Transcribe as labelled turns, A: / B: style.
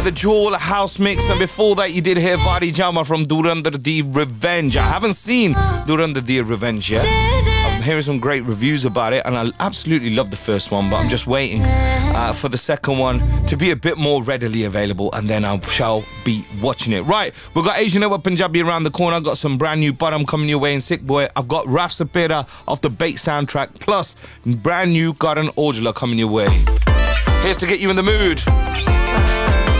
A: with the Jewel House mix, and before that you did hear Vadi Jama from Durandar The Revenge. I haven't seen Durandar The Revenge yet. I'm hearing some great reviews about it, and I absolutely love the first one, but I'm just waiting for the second one to be a bit more readily available, and then I shall be watching it. Right, we've got Asian Over Punjabi around the corner. I've got some brand new Param coming your way in Sick Boy. I've got Raf Sapira off the Bait soundtrack, plus brand new Karan Aujla coming your way. Here's to get you in the mood.